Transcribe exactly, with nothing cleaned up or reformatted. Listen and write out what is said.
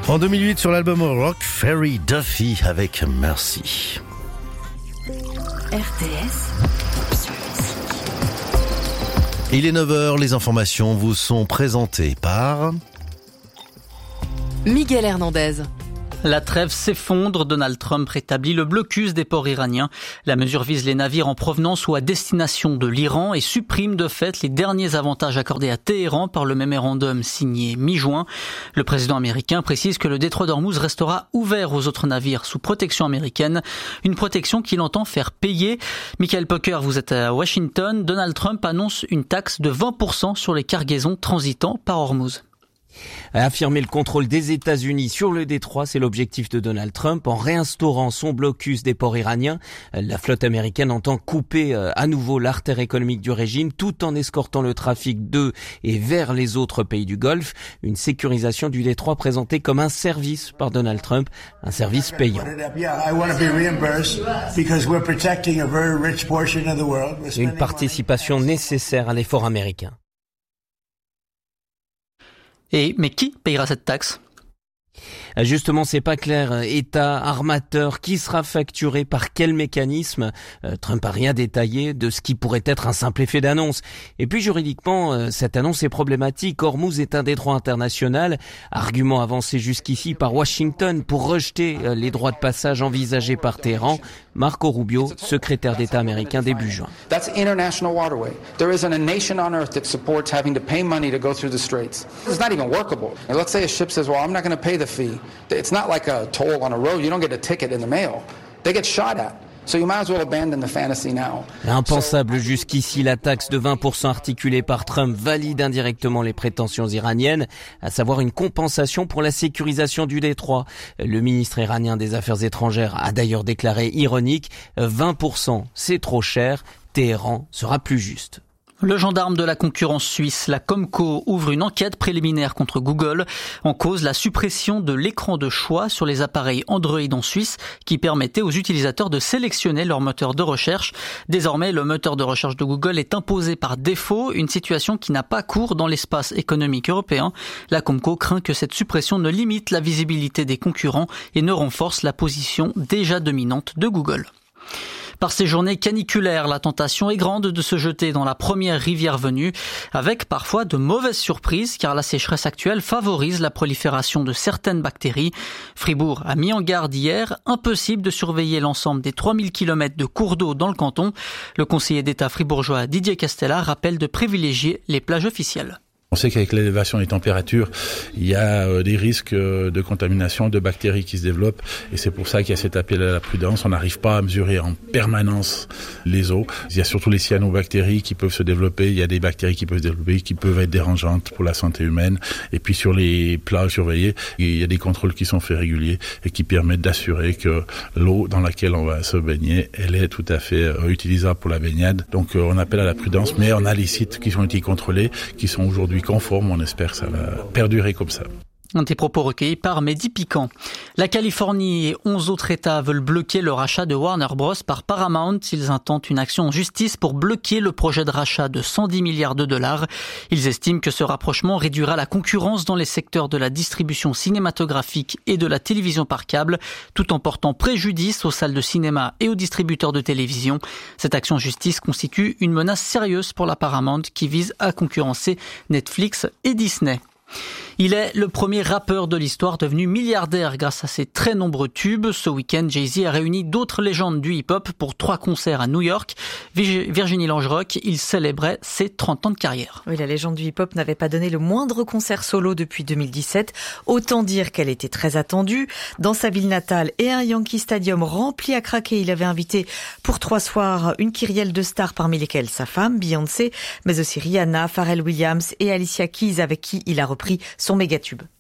En deux mille huit, sur l'album rock, Ferry Duffy avec Merci. R T S. Il est neuf heures, les informations vous sont présentées par Miguel Hernandez. La trêve s'effondre, Donald Trump rétablit le blocus des ports iraniens. La mesure vise les navires en provenance ou à destination de l'Iran et supprime de fait les derniers avantages accordés à Téhéran par le mémorandum signé mi-juin. Le président américain précise que le détroit d'Ormuz restera ouvert aux autres navires sous protection américaine, une protection qu'il entend faire payer. Michael Poker, vous êtes à Washington. Donald Trump annonce une taxe de vingt pour cent sur les cargaisons transitant par Ormuz. Affirmer le contrôle des États-Unis sur le détroit, c'est l'objectif de Donald Trump. En réinstaurant son blocus des ports iraniens, la flotte américaine entend couper à nouveau l'artère économique du régime tout en escortant le trafic de et vers les autres pays du Golfe. Une sécurisation du détroit présentée comme un service par Donald Trump, un service payant. Une participation nécessaire à l'effort américain. Et, mais qui payera cette taxe ? Justement, c'est pas clair. État, armateur, qui sera facturé par quel mécanisme ? euh, Trump a rien détaillé de ce qui pourrait être un simple effet d'annonce. Et puis juridiquement, euh, cette annonce est problématique. Ormuz est un détroit international, argument avancé jusqu'ici par Washington pour rejeter euh, les droits de passage envisagés par Téhéran. Marco Rubio, secrétaire d'État américain début juin. That's international waterway. There isn't a nation on earth that supports having to pay money to go through the straits. It's not even workable. And let's say a ship says, well, I'm not going to pay the fee. It's not like a toll on a road. You don't get a ticket in the mail. They get shot at. So you might as well abandon the fantasy now. Impensable jusqu'ici, la taxe de vingt pour cent articulée par Trump valide indirectement les prétentions iraniennes, à savoir une compensation pour la sécurisation du détroit. Le ministre iranien des Affaires étrangères a d'ailleurs déclaré ironique, vingt pour cent c'est trop cher, Téhéran sera plus juste. Le gendarme de la concurrence suisse, la Comco, ouvre une enquête préliminaire contre Google. En cause, la suppression de l'écran de choix sur les appareils Android en Suisse qui permettait aux utilisateurs de sélectionner leur moteur de recherche. Désormais, le moteur de recherche de Google est imposé par défaut, une situation qui n'a pas cours dans l'espace économique européen. La Comco craint que cette suppression ne limite la visibilité des concurrents et ne renforce la position déjà dominante de Google. Par ces journées caniculaires, la tentation est grande de se jeter dans la première rivière venue, avec parfois de mauvaises surprises, car la sécheresse actuelle favorise la prolifération de certaines bactéries. Fribourg a mis en garde hier, impossible de surveiller l'ensemble des trois mille kilomètres de cours d'eau dans le canton. Le conseiller d'État fribourgeois Didier Castella rappelle de privilégier les plages officielles. On sait qu'avec l'élévation des températures, il y a des risques de contamination, de bactéries qui se développent. Et c'est pour ça qu'il y a cet appel à la prudence. On n'arrive pas à mesurer en permanence les eaux. Il y a surtout les cyanobactéries qui peuvent se développer. Il y a des bactéries qui peuvent se développer, qui peuvent être dérangeantes pour la santé humaine. Et puis sur les plages surveillées, il y a des contrôles qui sont faits réguliers et qui permettent d'assurer que l'eau dans laquelle on va se baigner, elle est tout à fait utilisable pour la baignade. Donc on appelle à la prudence, mais on a les sites qui ont été contrôlés, qui sont aujourd'hui conforme, on espère que ça va perdurer comme ça. Un des propos recueillis par Mehdi Piquant. La Californie et onze autres États veulent bloquer le rachat de Warner Bros par Paramount. Ils intentent une action en justice pour bloquer le projet de rachat de cent dix milliards de dollars. Ils estiment que ce rapprochement réduira la concurrence dans les secteurs de la distribution cinématographique et de la télévision par câble, tout en portant préjudice aux salles de cinéma et aux distributeurs de télévision. Cette action en justice constitue une menace sérieuse pour la Paramount qui vise à concurrencer Netflix et Disney. Il est le premier rappeur de l'histoire devenu milliardaire grâce à ses très nombreux tubes. Ce week-end, Jay-Z a réuni d'autres légendes du hip-hop pour trois concerts à New York. Virginie Langerock, il célébrait ses trente ans de carrière. Oui, la légende du hip-hop n'avait pas donné le moindre concert solo depuis deux mille dix-sept. Autant dire qu'elle était très attendue. Dans sa ville natale et un Yankee Stadium rempli à craquer, il avait invité pour trois soirs une kyrielle de stars, parmi lesquelles sa femme, Beyoncé, mais aussi Rihanna, Pharrell Williams et Alicia Keys, avec qui il a repris son mégatube.